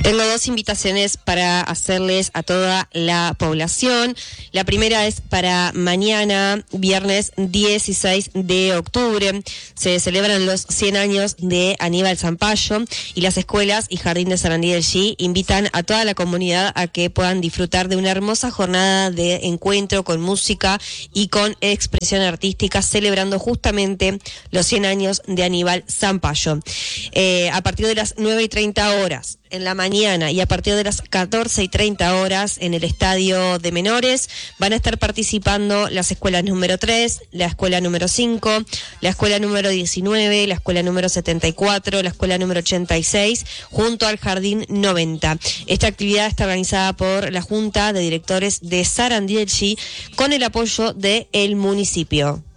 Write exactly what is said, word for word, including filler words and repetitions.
Tengo dos invitaciones para hacerles a toda la población. La primera es para mañana, viernes dieciséis de octubre. Se celebran los cien años de Aníbal Zampayo y las escuelas y Jardín de Sarandí del G invitan a toda la comunidad a que puedan disfrutar de una hermosa jornada de encuentro con música y con expresión artística, celebrando justamente los cien años de Aníbal Zampayo. Eh, a partir de las nueve y treinta horas en la mañana y a partir de las catorce y treinta horas en el estadio de menores van a estar participando las escuelas número tres, la escuela número cinco, la escuela número diecinueve, la escuela número setenta y cuatro, la escuela número ochenta y seis, junto al Jardín noventa. Esta actividad está organizada por la Junta de Directores de Sarandí del G con el apoyo del municipio.